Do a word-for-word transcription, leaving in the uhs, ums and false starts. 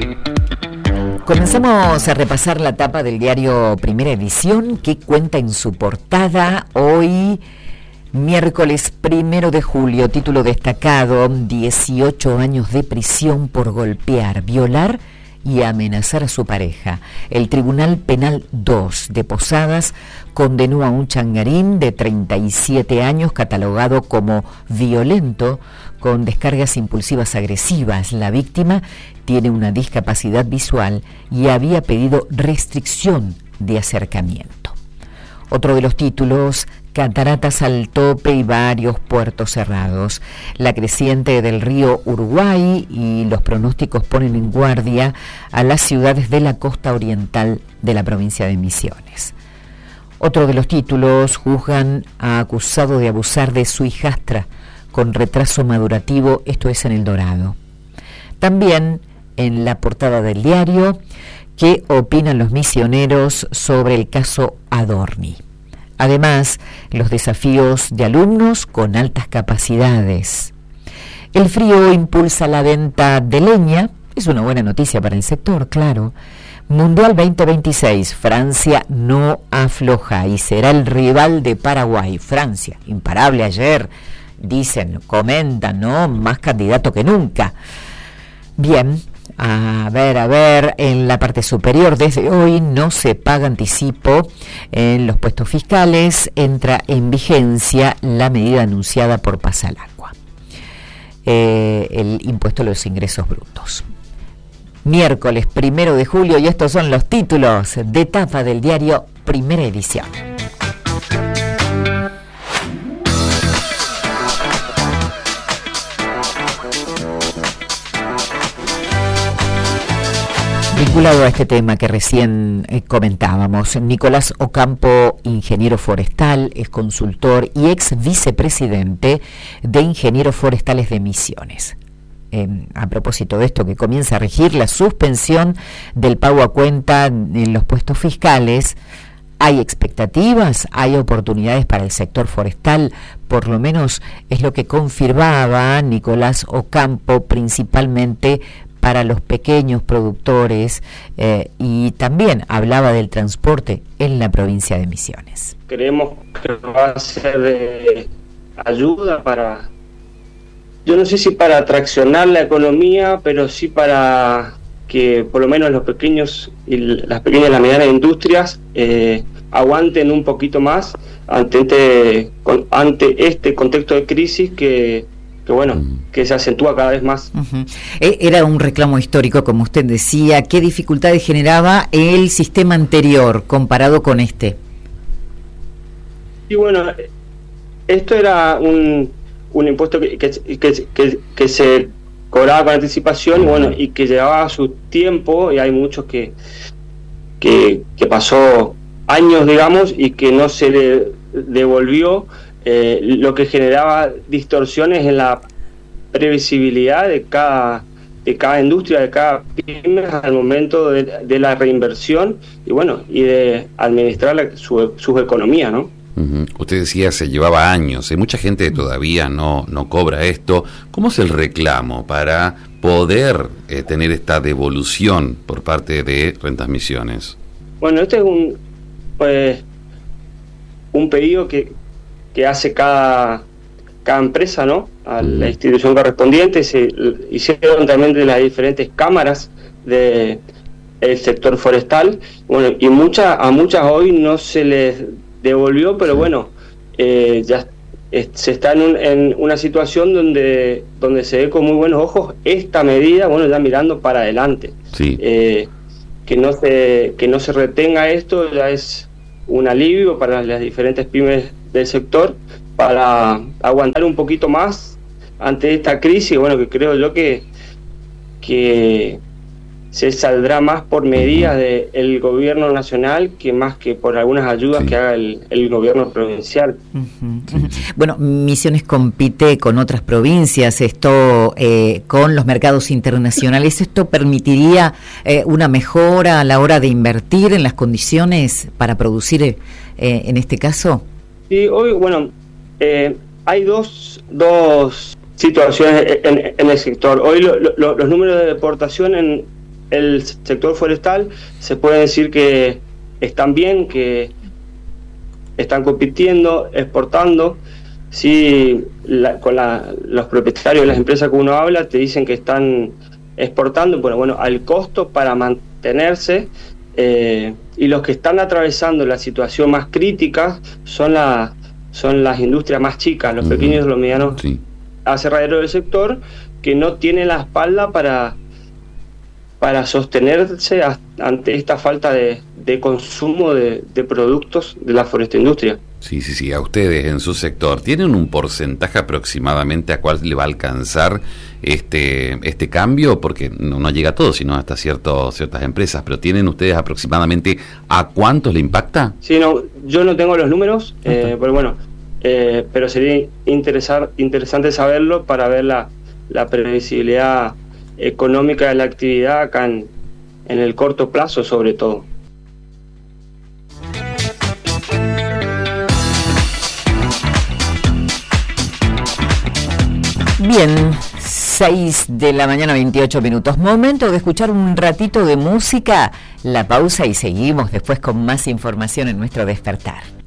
Comenzamos a repasar la tapa del diario Primera Edición, que cuenta en su portada hoy, miércoles primero de julio, título destacado: dieciocho años de prisión por golpear, violar y amenazar a su pareja. El Tribunal Penal dos de Posadas condenó a un changarín de treinta y siete años catalogado como violento con descargas impulsivas agresivas. La víctima tiene una discapacidad visual y había pedido restricción de acercamiento. Otro de los títulos: cataratas al tope y varios puertos cerrados. La creciente del río Uruguay y los pronósticos ponen en guardia a las ciudades de la costa oriental de la provincia de Misiones. Otro de los títulos: juzgan a acusado de abusar de su hijastra con retraso madurativo, esto es en El Dorado. También en la portada del diario: ¿qué opinan los misioneros sobre el caso Adorni? Además, los desafíos de alumnos con altas capacidades. El frío impulsa la venta de leña, es una buena noticia para el sector, claro. Mundial veinte veintiséis, Francia no afloja y será el rival de Paraguay. Francia, imparable ayer, dicen, comentan, ¿no? Más candidato que nunca. Bien. A ver, a ver, en la parte superior, desde hoy no se paga anticipo en los puestos fiscales, entra en vigencia la medida anunciada por Pasalacqua, eh, el impuesto a los ingresos brutos. Miércoles primero de julio, y estos son los títulos de tapa del diario Primera Edición. Vinculado a este tema que recién eh, comentábamos, Nicolás Ocampo, ingeniero forestal, es consultor y ex vicepresidente de Ingenieros Forestales de Misiones. Eh, a propósito de esto, que comienza a regir la suspensión del pago a cuenta en los puestos fiscales, ¿hay expectativas? ¿Hay oportunidades para el sector forestal? Por lo menos es lo que confirmaba Nicolás Ocampo, principalmente para los pequeños productores, eh, y también hablaba del transporte en la provincia de Misiones. Creemos que va a ser de ayuda para, yo no sé si para traccionar la economía, pero sí para que por lo menos los pequeños y las pequeñas y las medianas industrias eh, aguanten un poquito más ante este, ante este contexto de crisis que que bueno, que se acentúa cada vez más. Uh-huh. Era un reclamo histórico, como usted decía. ¿Qué dificultades generaba el sistema anterior comparado con este? Y bueno, esto era un, un impuesto que, que, que, que, que se cobraba con anticipación, y bueno, y que llevaba su tiempo, y hay muchos que, que, que pasó años, digamos, y que no se le devolvió. Eh, lo que generaba distorsiones en la previsibilidad de cada de cada industria, de cada pyme al momento de, de la reinversión y bueno y de administrar la, su, sus economías, ¿no? Uh-huh. Usted decía se llevaba años, hay mucha gente que todavía no no cobra esto. ¿Cómo es el reclamo para poder eh, tener esta devolución por parte de Rentas Misiones? Bueno, este es un pues un pedido que que hace cada cada empresa, ¿no? A la institución correspondiente. Se hicieron también de las diferentes cámaras de el sector forestal, bueno, y muchas a muchas hoy no se les devolvió, pero bueno, eh, ya eh, se está en, un, en una situación donde donde se ve con muy buenos ojos esta medida, bueno, ya mirando para adelante. Sí. Eh, que no se que no se retenga esto ya es un alivio para las diferentes pymes del sector, para aguantar un poquito más ante esta crisis, bueno, que creo yo que que se saldrá más por medidas del gobierno nacional que más que por algunas ayudas sí. que haga el, el gobierno provincial. Uh-huh. Sí. Bueno, Misiones compite con otras provincias, esto eh, con los mercados internacionales. ¿Esto permitiría eh, una mejora a la hora de invertir en las condiciones para producir eh, en este caso? Sí, hoy, bueno, eh, hay dos, dos situaciones en, en el sector. Hoy lo, lo, los números de deportación en el sector forestal se puede decir que están bien, que están compitiendo, exportando. Sí, la, con la, los propietarios de las empresas que uno habla te dicen que están exportando, bueno, bueno, al costo para mantenerse, eh, y los que están atravesando la situación más crítica son, la, son las industrias más chicas, los uh-huh. pequeños y los medianos sí. aserraderos del sector, que no tienen la espalda para, para sostenerse a, ante esta falta de, de consumo de, de productos de la forestindustria. Sí, sí, sí, a ustedes en su sector, ¿tienen un porcentaje aproximadamente a cuál le va a alcanzar este este cambio? Porque no, no llega a todo, sino hasta cierto, ciertas empresas, pero ¿tienen ustedes aproximadamente a cuántos le impacta? Sí, no, yo no tengo los números, eh, pero bueno, eh, pero sería interesar, interesante saberlo para ver la, la previsibilidad económica de la actividad acá en, en el corto plazo, sobre todo. Bien, seis de la mañana, veintiocho minutos. Momento de escuchar un ratito de música, la pausa y seguimos después con más información en nuestro despertar.